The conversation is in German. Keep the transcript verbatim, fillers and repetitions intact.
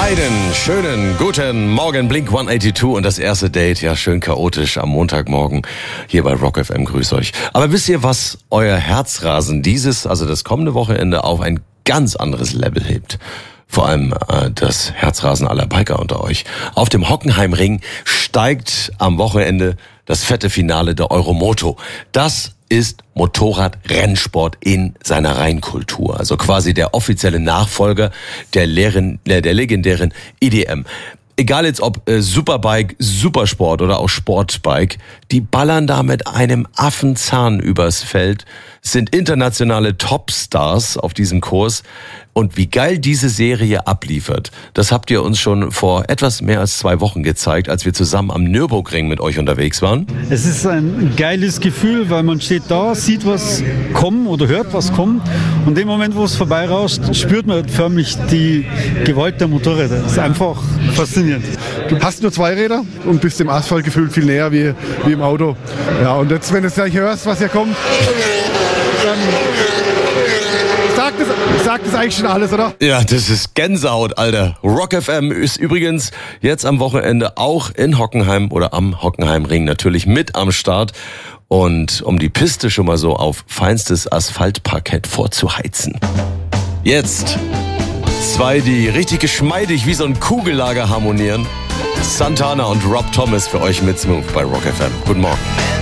Einen schönen guten Morgen, Blink hundertzweiundachtzig und das erste Date, ja schön chaotisch am Montagmorgen hier bei Rock F M, grüß euch. Aber wisst ihr, was euer Herzrasen dieses, also das kommende Wochenende auf ein ganz anderes Level hebt? Vor allem äh, das Herzrasen aller Biker unter euch. Auf dem Hockenheimring steigt am Wochenende das fette Finale der Euromoto. Das ist Motorradrennsport in seiner Reinkultur. Also quasi der offizielle Nachfolger der, leeren, der legendären E D M. Egal jetzt ob äh, Superbike, Supersport oder auch Sportbike, die ballern da mit einem Affenzahn übers Feld, sind internationale Topstars auf diesem Kurs. Und wie geil diese Serie abliefert, das habt ihr uns schon vor etwas mehr als zwei Wochen gezeigt, als wir zusammen am Nürburgring mit euch unterwegs waren. Es ist ein geiles Gefühl, weil man steht da, sieht was kommen oder hört was kommen. Und in dem Moment, wo es vorbeirauscht, spürt man förmlich die Gewalt der Motorräder. Das ist einfach faszinierend. Du hast nur zwei Räder und bist dem Asphalt gefühlt viel näher wie, wie im Auto. Ja, und jetzt, wenn du gleich hörst, was hier kommt, dann sagt es, sagt es eigentlich schon alles, oder? Ja, das ist Gänsehaut, Alter. Rock F M ist übrigens jetzt am Wochenende auch in Hockenheim oder am Hockenheimring natürlich mit am Start. Und um die Piste schon mal so auf feinstes Asphaltparkett vorzuheizen. Jetzt zwei, die richtig geschmeidig wie so ein Kugellager harmonieren. Santana und Rob Thomas für euch mit Smooth bei Rock F M. Guten Morgen.